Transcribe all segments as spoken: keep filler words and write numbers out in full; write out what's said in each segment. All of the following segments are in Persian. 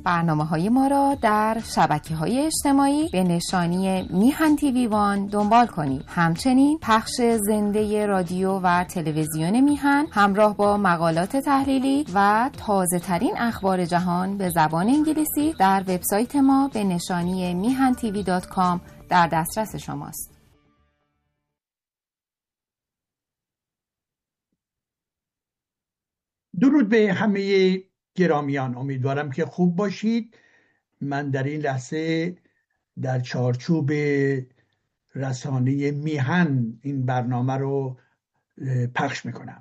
برنامه‌های ما را در شبکه‌های اجتماعی به نشانی میهن تیوی وان دنبال کنید. همچنین پخش زنده رادیو و تلویزیون میهن همراه با مقالات تحلیلی و تازه‌ترین اخبار جهان به زبان انگلیسی در وبسایت ما به نشانی میهن تیوی دات کام در دسترس شماست. درود به همه گرامیان، امیدوارم که خوب باشید. من در این لحظه در چارچوب رسانه میهن این برنامه رو پخش میکنم.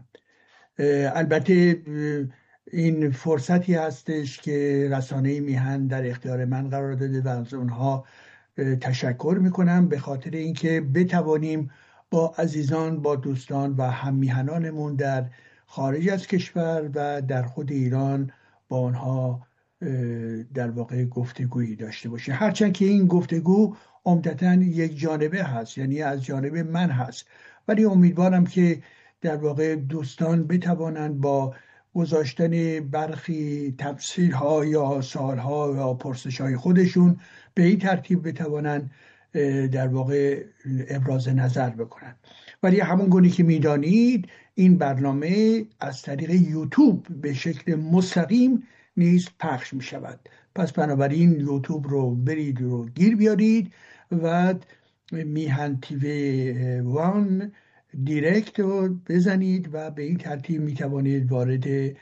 البته این فرصتی هستش که رسانه میهن در اختیار من قرار داده و از اونها تشکر میکنم به خاطر اینکه بتوانیم با عزیزان، با دوستان و هم میهنانمون در خارج از کشور و در خود ایران با آنها در واقع گفتگویی داشته باشیم. هرچند که این گفتگو عمدتاً یک جانبه هست، یعنی از جانب من هست، ولی امیدوارم که در واقع دوستان بتوانند با گذاشتن برخی تفسیرها یا سوالها یا پرسشهای خودشون به این ترتیب بتوانند در واقع ابراز نظر بکنن. ولی همون گونه که میدانید این برنامه از طریق یوتیوب به شکل مستقیم نیز پخش می شود. پس بنابراین یوتیوب رو برید رو گیر بیارید و میهن تیوی وان دیرکت رو بزنید و به این ترتیب می توانید وارد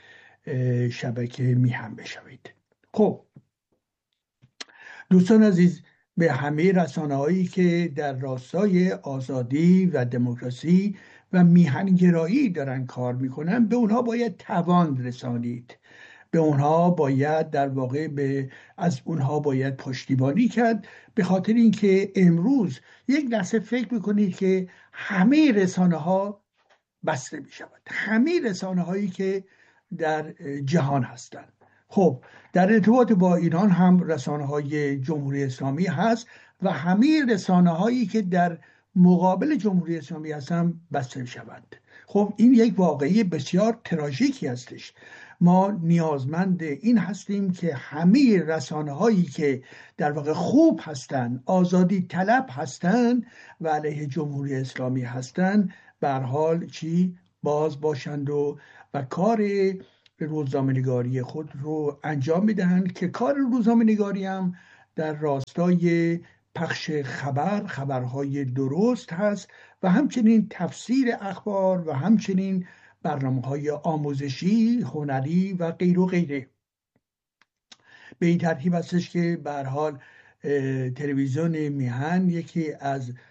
شبکه میهن بشوید. خب دوستان عزیز، به همه رسانه هایی که در راستای آزادی و دموکراسی و میهنگرایی دارن کار میکنن به اونها باید توان رسانید، به اونها باید در واقع به از اونها باید پشتیبانی کرد، به خاطر اینکه امروز یک لحظه فکر میکنید که همه رسانه ها بسته میشود، همه رسانه هایی که در جهان هستند. خب در ارتباط با ایران هم رسانه های جمهوری اسلامی هست و همه رسانه هایی که در مقابل جمهوری اسلامی هستن بسته می شوند. خب این یک واقعی بسیار تراژیکی هستش. ما نیازمند این هستیم که همه رسانه هایی که در واقع خوب هستند، آزادی طلب هستند و علیه جمهوری اسلامی هستند به هر حال چی باز باشند و و کار روزنامه‌نگاری خود رو انجام میدهند که کار روزنامه‌نگاری هم در راستای پخش خبر، خبرهای درست هست و همچنین تفسیر اخبار و همچنین برنامه‌های آموزشی، هنری و غیر و غیره. به این ترتیب هستش که به هر حال تلویزیون میهن یکی از